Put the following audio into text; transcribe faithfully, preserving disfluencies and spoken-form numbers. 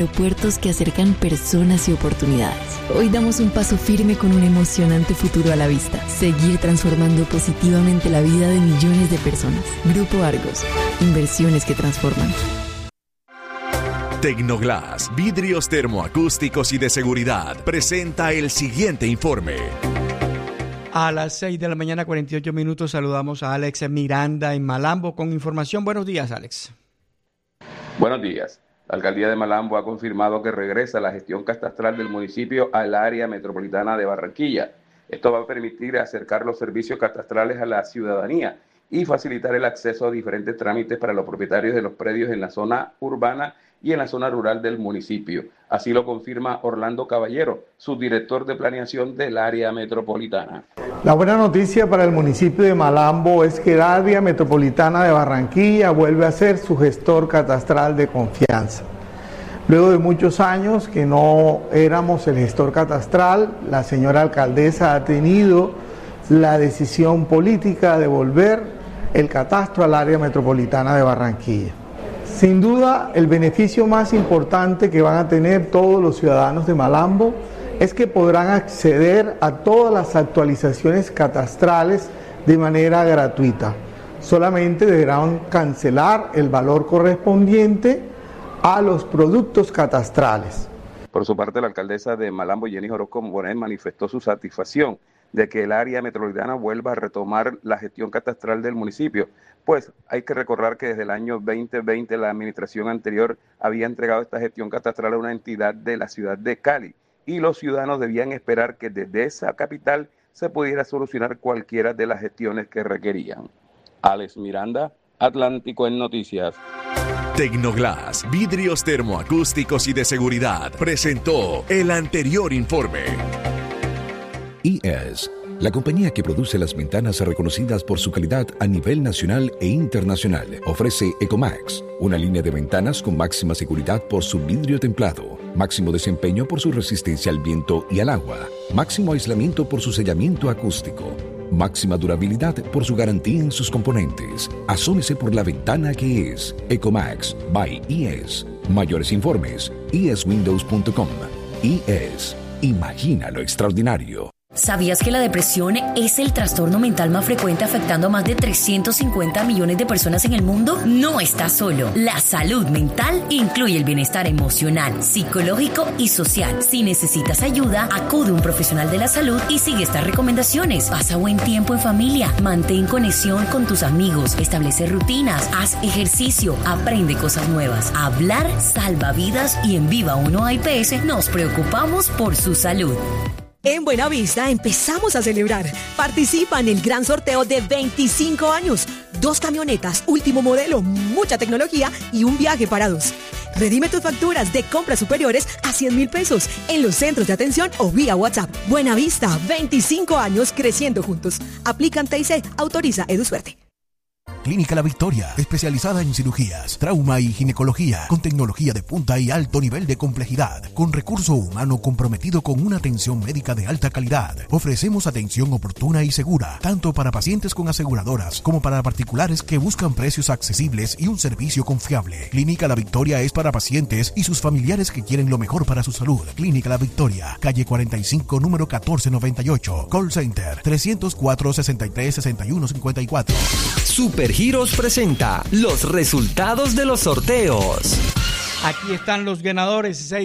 Aeropuertos que acercan personas y oportunidades. Hoy damos un paso firme con un emocionante futuro a la vista. Seguir transformando positivamente la vida de millones de personas. Grupo Argos. Inversiones que transforman. Tecnoglass, vidrios termoacústicos y de seguridad, presenta el siguiente informe. A las seis de la mañana, cuarenta y ocho minutos, saludamos a Alex Miranda en Malambo con información. Buenos días, Alex. Buenos días. La alcaldía de Malambo ha confirmado que regresa la gestión catastral del municipio al área metropolitana de Barranquilla. Esto va a permitir acercar los servicios catastrales a la ciudadanía y facilitar el acceso a diferentes trámites para los propietarios de los predios en la zona urbana y en la zona rural del municipio. Así lo confirma Orlando Caballero, subdirector de planeación del área metropolitana. La buena noticia para el municipio de Malambo es que el área metropolitana de Barranquilla vuelve a ser su gestor catastral de confianza. Luego de muchos años que no éramos el gestor catastral, la señora alcaldesa ha tenido la decisión política de volver el catastro al área metropolitana de Barranquilla. Sin duda, el beneficio más importante que van a tener todos los ciudadanos de Malambo es que podrán acceder a todas las actualizaciones catastrales de manera gratuita. Solamente deberán cancelar el valor correspondiente a los productos catastrales. Por su parte, la alcaldesa de Malambo, Jenny Orozco Bonet, manifestó su satisfacción de que el área metropolitana vuelva a retomar la gestión catastral del municipio, pues hay que recordar que desde el año veinte veinte la administración anterior había entregado esta gestión catastral a una entidad de la ciudad de Cali y los ciudadanos debían esperar que desde esa capital se pudiera solucionar cualquiera de las gestiones que requerían. Alex Miranda, Atlántico en Noticias. Tecnoglass, vidrios termoacústicos y de seguridad, presentó el anterior informe. I E S, la compañía que produce las ventanas reconocidas por su calidad a nivel nacional e internacional, ofrece Ecomax, una línea de ventanas con máxima seguridad por su vidrio templado, máximo desempeño por su resistencia al viento y al agua, máximo aislamiento por su sellamiento acústico, máxima durabilidad por su garantía en sus componentes. Asómese por la ventana que es Ecomax by I E S. Mayores informes, i e s windows punto com. I E S, imagina lo extraordinario. ¿Sabías que la depresión es el trastorno mental más frecuente afectando a más de trescientos cincuenta millones de personas en el mundo? No estás solo. La salud mental incluye el bienestar emocional, psicológico y social. Si necesitas ayuda, acude a un profesional de la salud y sigue estas recomendaciones. Pasa buen tiempo en familia, mantén conexión con tus amigos, establece rutinas, haz ejercicio, aprende cosas nuevas. Hablar salva vidas y en Viva uno A I P S nos preocupamos por su salud. En Buenavista empezamos a celebrar. Participa en el gran sorteo de veinticinco años. Dos camionetas, último modelo, mucha tecnología y un viaje para dos. Redime tus facturas de compras superiores a cien mil pesos en los centros de atención o vía WhatsApp. Buenavista, veinticinco años creciendo juntos. Aplican T I C, autoriza EduSuerte. Clínica La Victoria, especializada en cirugías, trauma y ginecología, con tecnología de punta y alto nivel de complejidad, con recurso humano comprometido con una atención médica de alta calidad. Ofrecemos atención oportuna y segura, tanto para pacientes con aseguradoras como para particulares que buscan precios accesibles y un servicio confiable. Clínica La Victoria es para pacientes y sus familiares que quieren lo mejor para su salud. Clínica La Victoria, calle cuarenta y cinco, número catorce noventa y ocho. Call Center trescientos cuatro, sesenta y tres, sesenta y uno cincuenta y cuatro. Supergiros presenta los resultados de los sorteos. Aquí están los ganadores.